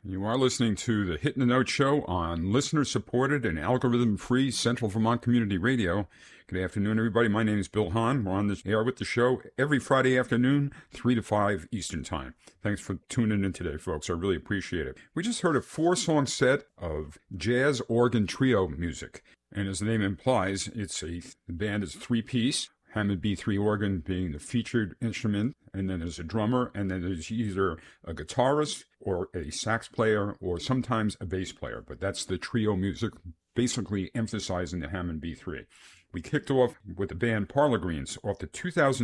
You are listening to the Hitting the Note Show on listener-supported and algorithm-free Central Vermont Community Radio. Good afternoon, everybody. My name is Bill Hahn. We're on the air with the show every Friday afternoon, 3 to 5 Eastern Time. Thanks for tuning in today, folks. I really appreciate it. We just heard a 4-song set of jazz organ trio music. And as the name implies, the band is 3-piece. Hammond B3 organ being the featured instrument, and then there's a drummer, and then there's either a guitarist or a sax player or sometimes a bass player. But that's the trio music, basically emphasizing the Hammond B3. We kicked off with the band Parlor Greens off the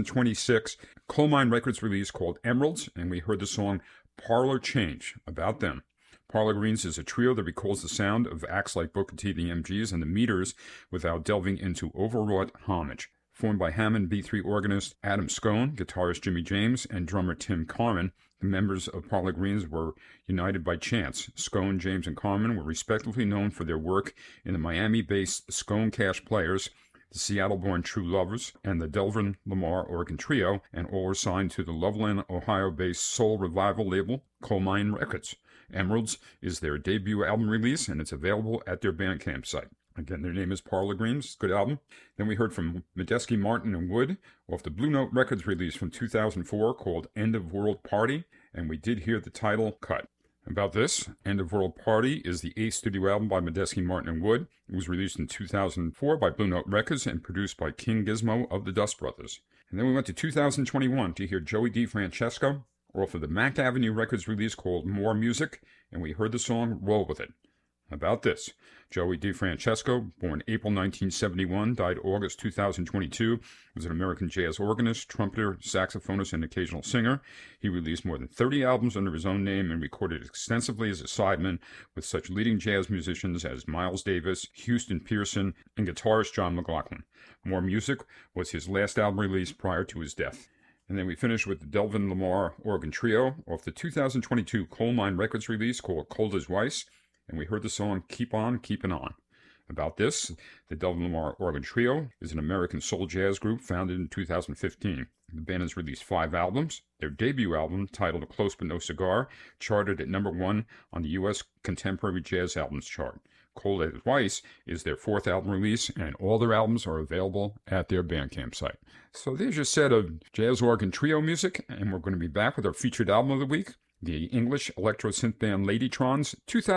2026 Coal Mine Records release called Emeralds, and we heard the song Parlor Change, about them. Parlor Greens is a trio that recalls the sound of acts like Booker T, the MGs, and the Meters without delving into overwrought homage. Formed by Hammond B3 organist Adam Scone, guitarist Jimmy James, and drummer Tim Carman, the members of Parlor Greens were united by chance. Scone, James, and Carman were respectively known for their work in the Miami-based Scone Cash Players, the Seattle-born True Lovers, and the Delvin Lamar Organ Trio, and all were signed to the Loveland, Ohio-based soul revival label Coal Mine Records. Emeralds is their debut album release, and it's available at their Bandcamp site. Again, their name is Parlor Greens. Good album. Then we heard from Medeski, Martin, and Wood off the Blue Note Records release from 2004 called End of World Party, and we did hear the title cut. About this, End of World Party is the 8th studio album by Medeski, Martin, and Wood. It was released in 2004 by Blue Note Records and produced by King Gizmo of the Dust Brothers. And then we went to 2021 to hear Joey DeFrancesco off of the Mack Avenue Records release called More Music, and we heard the song Roll With It. About this, Joey DeFrancesco, born April 1971, died August 2022, was an American jazz organist, trumpeter, saxophonist, and occasional singer. He released more than 30 albums under his own name and recorded extensively as a sideman with such leading jazz musicians as Miles Davis, Houston Pearson, and guitarist John McLaughlin. More Music was his last album released prior to his death. And then we finished with the Delvin Lamar Organ Trio off the 2022 Coal Mine Records release called Cold as Rice, and we heard the song Keep On Keepin' On. About this, the Delvin Lamar Organ Trio is an American soul jazz group founded in 2015. The band has released 5 albums. Their debut album, titled Close But No Cigar, charted at number 1 on the U.S. Contemporary Jazz Albums chart. Cold as Rice is their 4th album release, and all their albums are available at their Bandcamp site. So there's your set of jazz organ trio music, and we're going to be back with our featured album of the week, the English electro synth band Ladytron's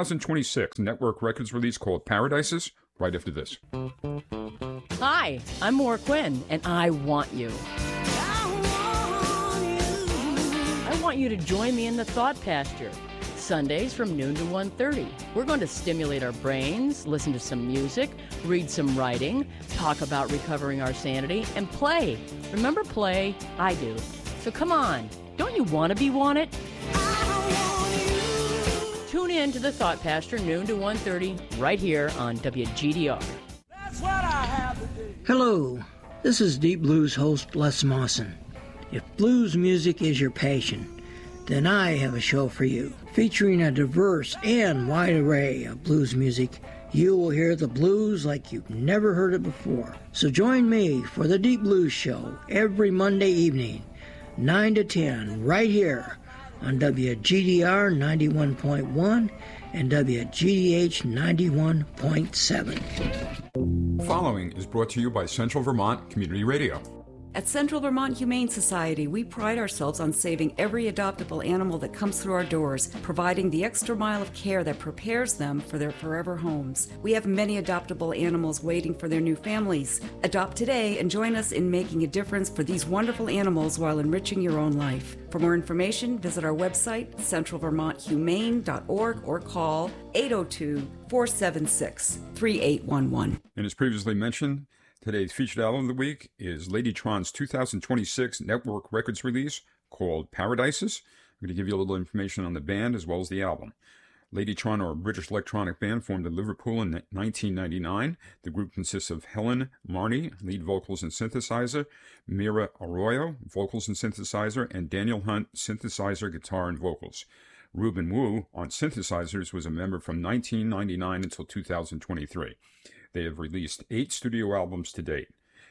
2026 Network Records release called Paradises, right after this. Hi, I'm Maura Quinn, and I want you. I want you to join me in the Thought Pasture. Sundays from noon to 1:30. We're going to stimulate our brains, listen to some music, read some writing, talk about recovering our sanity, and play. Remember play? I do. So come on. Don't you want to be wanted? Tune in to the Thought Pasture, noon to 1:30, right here on WGDR. That's what I have to do. Hello, this is Deep Blues host Les Mawson. If blues music is your passion, then I have a show for you. Featuring a diverse and wide array of blues music, you will hear the blues like you've never heard it before. So join me for the Deep Blues Show every Monday evening, 9 to 10, right here on WGDR 91.1 and WGDH 91.7. Following is brought to you by Central Vermont Community Radio. At Central Vermont Humane Society, we pride ourselves on saving every adoptable animal that comes through our doors, providing the extra mile of care that prepares them for their forever homes. We have many adoptable animals waiting for their new families. Adopt today and join us in making a difference for these wonderful animals while enriching your own life. For more information, visit our website, centralvermonthumane.org, or call 802-476-3811. And as previously mentioned, today's featured album of the week is Ladytron's 2026 Network Records release called Paradises. I'm going to give you a little information on the band as well as the album. Ladytron are a British electronic band formed in Liverpool in 1999. The group consists of Helen Marnie, lead vocals and synthesizer, Mira Arroyo, vocals and synthesizer, and Daniel Hunt, synthesizer, guitar, and vocals. Ruben Wu on synthesizers was a member from 1999 until 2023. They have released 8 studio albums to date.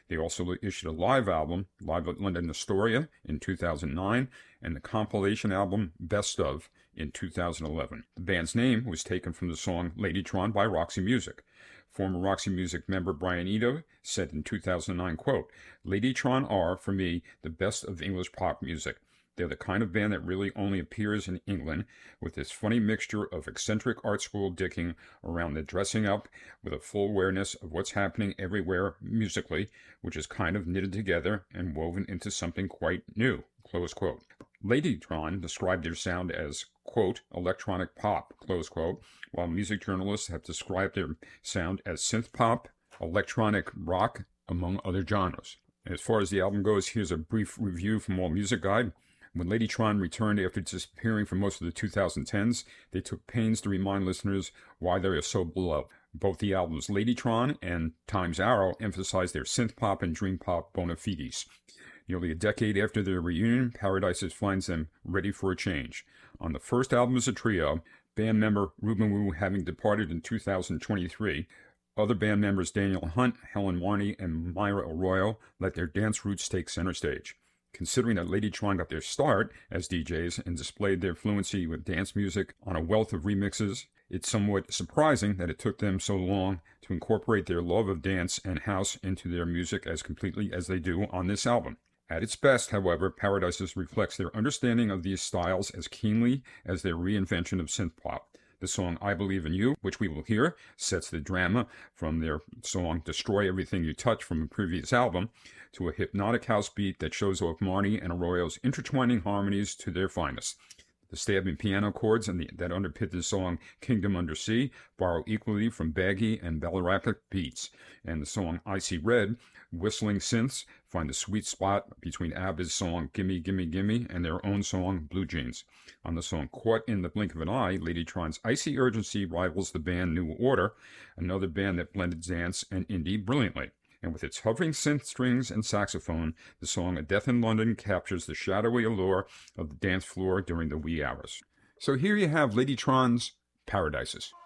They also issued a live album, Live at London Astoria, in 2009, and the compilation album Best Of in 2011. The band's name was taken from the song Ladytron by Roxy Music. Former Roxy Music member Brian Eno said in 2009, quote, "Ladytron are, for me, the best of English pop music. They're the kind of band that really only appears in England, with this funny mixture of eccentric art school dicking around the dressing up with a full awareness of what's happening everywhere musically, which is kind of knitted together and woven into something quite new," close quote. Ladytron described their sound as, quote, "electronic pop," close quote, while music journalists have described their sound as synth pop, electronic rock, among other genres. As far as the album goes, here's a brief review from AllMusic Guide. When Ladytron returned after disappearing for most of the 2010s, they took pains to remind listeners why they are so beloved. Both the albums Ladytron and Time's Arrow emphasize their synth-pop and dream-pop bona fides. Nearly a decade after their reunion, Paradises finds them ready for a change. On the first album as a trio, band member Ruben Wu having departed in 2023, other band members Daniel Hunt, Helen Marney, and Myra Arroyo let their dance roots take center stage. Considering that Ladytron got their start as DJs and displayed their fluency with dance music on a wealth of remixes, it's somewhat surprising that it took them so long to incorporate their love of dance and house into their music as completely as they do on this album. At its best, however, Paradises reflects their understanding of these styles as keenly as their reinvention of synthpop. The song I Believe in You, which we will hear, sets the drama from their song Destroy Everything You Touch from a previous album to a hypnotic house beat that shows off Marnie and Arroyo's intertwining harmonies to their finest. The stabbing piano chords that underpin the song Kingdom Under Sea borrow equally from baggy and ballerapic beats, and the song I See Red, whistling synths find a sweet spot between ABBA's song Gimme Gimme Gimme and their own song Blue Jeans. On the song Caught in the Blink of an Eye, Ladytron's icy urgency rivals the band New Order, another band that blended dance and indie brilliantly. And with its hovering synth strings and saxophone, the song A Death in London captures the shadowy allure of the dance floor during the wee hours. So here you have Ladytron's Paradises.